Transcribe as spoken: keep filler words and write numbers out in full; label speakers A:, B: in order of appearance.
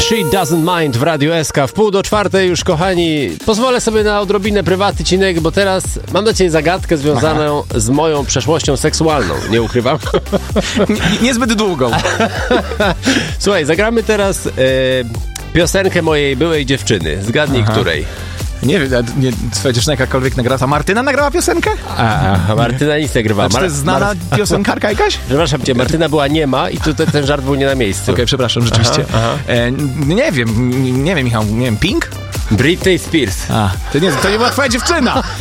A: She Doesn't Mind w Radiu S K. W pół do czwartej już, kochani, pozwolę sobie na odrobinę prywatny, bo teraz mam dla ciebie zagadkę związaną Aha. z moją przeszłością seksualną. Nie ukrywam.
B: Nie, niezbyt długą.
A: Słuchaj, zagramy teraz e, piosenkę mojej byłej dziewczyny. Zgadnij, Aha. której.
B: Nie wiem, nie, twoja dziewczyna jakakolwiek nagrała. A Martyna nagrała piosenkę?
A: A, a Martyna nic nie grywała.
B: Znaczy, to jest znana Mar- piosenkarka jakaś?
A: Przepraszam cię, Martyna była niema i tutaj ten żart był nie na miejscu.
B: Okej, okay, przepraszam, rzeczywiście. Aha, aha. E, nie wiem, nie wiem, Michał, nie wiem, Pink?
A: Britney Spears.
B: A, to nie, to nie była twoja dziewczyna!